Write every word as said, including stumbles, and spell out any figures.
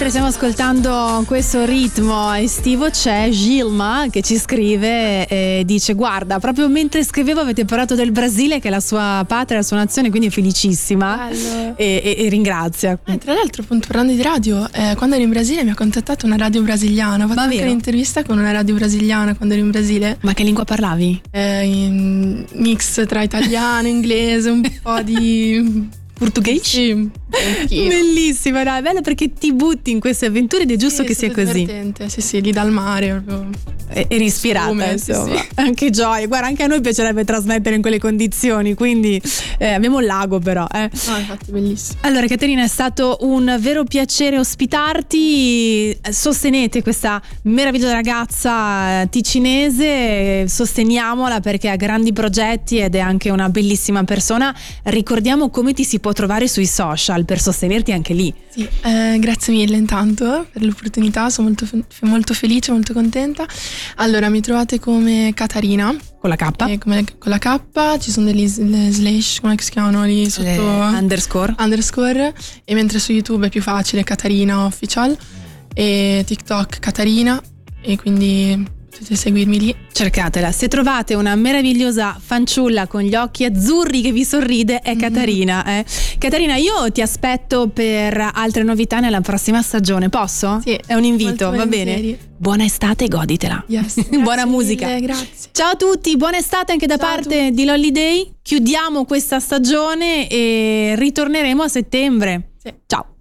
mentre stiamo ascoltando questo ritmo estivo c'è Gilma che ci scrive e dice: guarda, proprio mentre scrivevo avete parlato del Brasile, che è la sua patria, la sua nazione, quindi è felicissima e, e, e ringrazia. Eh, tra l'altro, appunto, parlando di radio, eh, quando ero in Brasile mi ha contattato una radio brasiliana, ho fatto anche un'intervista con una radio brasiliana quando ero in Brasile. Ma che lingua parlavi? Eh, in mix tra italiano, inglese, un po' di portoghese? Sì. Bellissima, no? È bello perché ti butti in queste avventure ed è giusto sì, che sia così. Divertente. Sì, sì, lì dal mare proprio. E, e ispirata, Sume, insomma. Sì, sì. Anche gioia. Guarda, anche a noi piacerebbe trasmettere in quelle condizioni, quindi eh, abbiamo un lago però. Eh. No, infatti, bellissimo. Allora, Caterina, è stato un vero piacere ospitarti. Sostenete questa meravigliosa ragazza ticinese, sosteniamola perché ha grandi progetti ed è anche una bellissima persona. Ricordiamo come ti si può trovare sui social per sostenerti anche lì. Sì, eh, grazie mille intanto per l'opportunità, sono molto, molto felice, molto contenta. Allora, mi trovate come Catarina con la K, e come, con la K, ci sono degli slash, come si chiamano lì sotto, le underscore underscore, e mentre su YouTube è più facile Catarina Official e TikTok Catarina, e quindi potete seguirmi lì. Cercatela. Se trovate una meravigliosa fanciulla con gli occhi azzurri che vi sorride è Catarina. Eh. Catarina, io ti aspetto per altre novità nella prossima stagione. Posso? Sì. È un invito, va bene? Buona estate e goditela. Yes, buona musica. Mille, grazie. Ciao a tutti, buona estate anche da Ciao parte di Lolliday. Chiudiamo questa stagione e ritorneremo a settembre. Sì. Ciao.